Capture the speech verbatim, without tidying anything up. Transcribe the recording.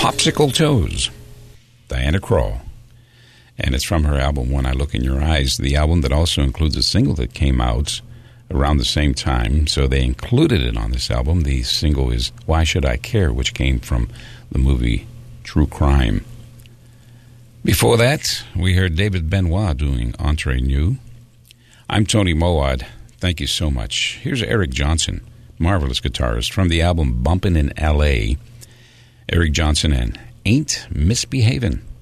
Popsicle Toes, Diana Krall. And it's from her album, When I Look in Your Eyes, the album that also includes a single that came out around the same time. So they included it on this album. The single is Why Should I Care, which came from the movie True Crime. Before that, we heard David Benoit doing Entre Nous. I'm Tony Mowat. Thank you so much. Here's Eric Johnson, marvelous guitarist, from the album Bumpin' in L A. Eric Johnson and Ain't Misbehavin'.